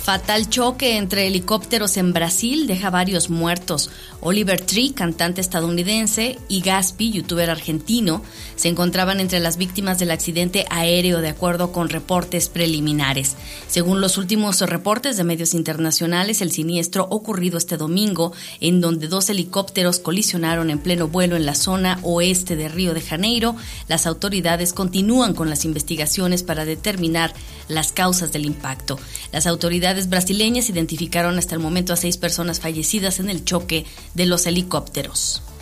Fatal choque entre helicópteros en Brasil deja varios muertos. Oliver Tree, cantante estadounidense, y Gaspi, youtuber argentino, se encontraban entre las víctimas del accidente aéreo, de acuerdo con reportes preliminares. Según los últimos reportes de medios internacionales, el siniestro ocurrido este domingo, en donde 2 helicópteros colisionaron en pleno vuelo en la zona oeste de Río de Janeiro. Las autoridades continúan con las investigaciones para determinar las causas del impacto. Las autoridades brasileñas identificaron hasta el momento a 6 personas fallecidas en el choque de los helicópteros.